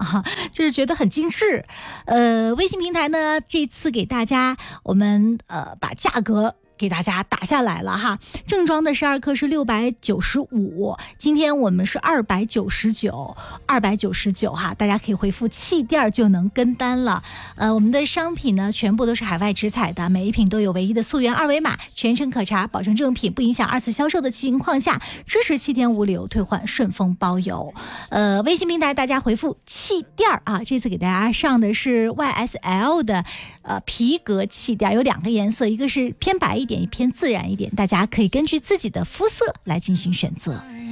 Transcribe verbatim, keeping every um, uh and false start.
啊，就是觉得很精致。呃，微信平台呢，这次给大家我们呃把价格给大家打下来了哈，正装的十二克是六百九十五，今天我们是二百九十九，二百九十九哈，大家可以回复气垫就能跟单了。呃，我们的商品呢全部都是海外直采的，每一品都有唯一的溯源二维码，全程可查，保证正品，不影响二次销售的情况下，支持七天无理由退换，顺丰包邮。呃，微信平台大家回复气垫啊，这次给大家上的是 Y S L 的呃皮革气垫，有两个颜色，一个是偏白一点，一偏自然一点，大家可以根据自己的肤色来进行选择。